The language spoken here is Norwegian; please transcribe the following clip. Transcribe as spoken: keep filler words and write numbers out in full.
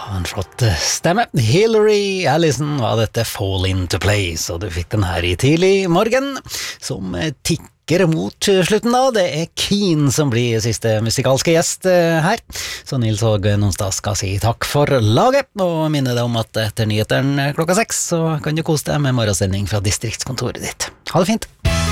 En flott stemme. Hillary Allison var dette Fall Into Place, og du fikk den her i tidlig morgen, som tikker mot slutten da. Det er Keen som blir siste musikalske gjest her. Så Nils og Nonstad skal si takk for laget, og minne deg om at etter nyheteren klokka seks, så kan du kose deg med morgensending fra distriktskontoret ditt. Ha det fint!